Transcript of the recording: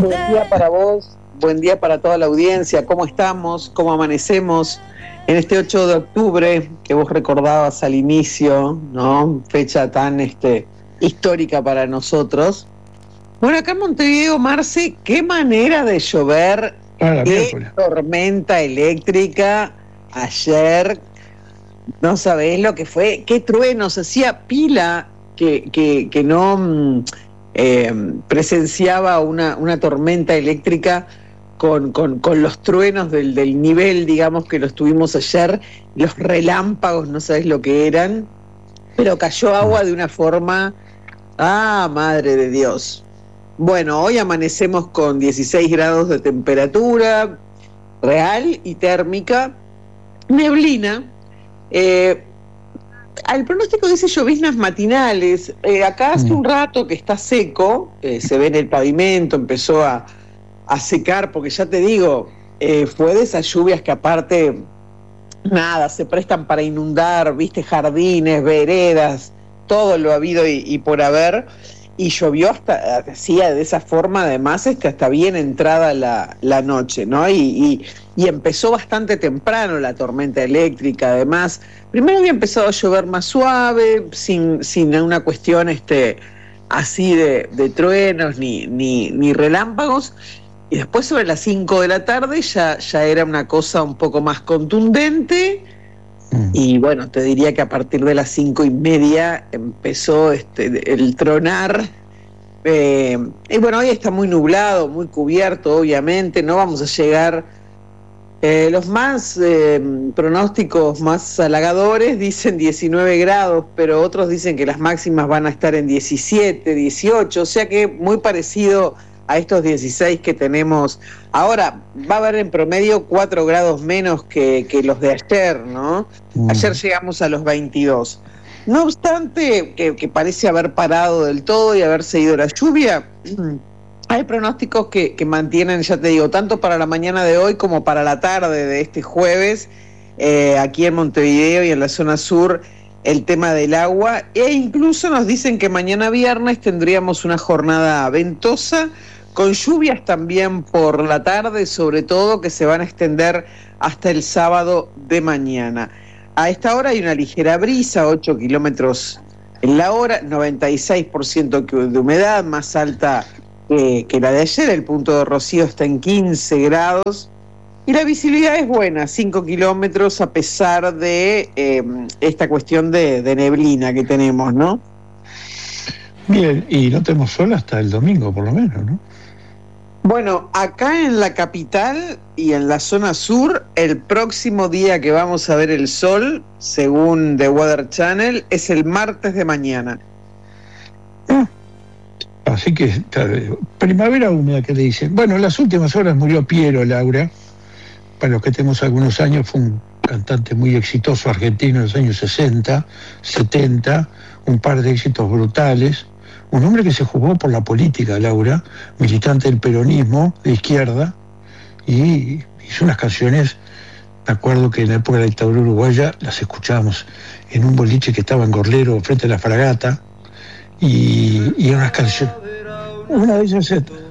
Buen día para vos, buen día para toda la audiencia. ¿Cómo estamos? ¿Cómo amanecemos en este 8 de octubre que vos recordabas al inicio, ¿no? Fecha tan histórica para nosotros. Bueno, acá en Montevideo, Marce, qué manera de llover, qué tormenta eléctrica ayer. No sabés lo que fue, qué truenos, hacía pila que no presenciaba una tormenta eléctrica con los truenos del nivel, digamos, que los tuvimos ayer, los relámpagos, no sabés lo que eran, pero cayó agua de una forma, madre de Dios. Bueno, hoy amanecemos con 16 grados de temperatura real y térmica, neblina. El pronóstico dice lloviznas matinales. Acá hace un rato que está seco, se ve en el pavimento, empezó a secar, porque ya te digo, fue de esas lluvias que aparte, nada, se prestan para inundar, viste, jardines, veredas, todo lo habido y por haber, y llovió hasta, hacía de esa forma, además, hasta bien entrada la noche, ¿no? Y empezó bastante temprano la tormenta eléctrica, además. Primero había empezado a llover más suave, sin una cuestión así de truenos ni relámpagos, y después sobre las 5 de la tarde ya era una cosa un poco más contundente, y bueno, te diría que a partir de las 5:30 empezó el tronar. Y bueno, hoy está muy nublado, muy cubierto, obviamente, no vamos a llegar. Los más pronósticos más halagadores dicen 19 grados, pero otros dicen que las máximas van a estar en 17, 18, o sea que muy parecido a estos 16 que tenemos ahora. Va a haber en promedio 4 grados menos que los de ayer, ¿no? Ayer llegamos a los 22. No obstante, que parece haber parado del todo y haberse ido la lluvia, hay pronósticos que mantienen, ya te digo, tanto para la mañana de hoy como para la tarde de este jueves, aquí en Montevideo y en la zona sur, el tema del agua, e incluso nos dicen que mañana viernes tendríamos una jornada ventosa, con lluvias también por la tarde, sobre todo, que se van a extender hasta el sábado de mañana. A esta hora hay una ligera brisa, 8 kilómetros en la hora, 96% de humedad, más alta que la de ayer. El punto de rocío está en 15 grados y la visibilidad es buena, 5 kilómetros, a pesar de esta cuestión de neblina que tenemos, ¿no? Bien, y no tenemos sol hasta el domingo, por lo menos, ¿no? Bueno, acá en la capital y en la zona sur, el próximo día que vamos a ver el sol, según The Weather Channel, es el martes de mañana. Así que, primavera húmeda, que le dicen. Bueno, en las últimas horas murió Piero, Laura. Para los que tenemos algunos años, fue un cantante muy exitoso argentino en los años 60, 70, un par de éxitos brutales. Un hombre que se jugó por la política, Laura, militante del peronismo, de izquierda, y hizo unas canciones. Me acuerdo que en la época de la dictadura uruguaya las escuchábamos en un boliche que estaba en Gorlero, frente a la Fragata, y eran unas canciones. Una de ellas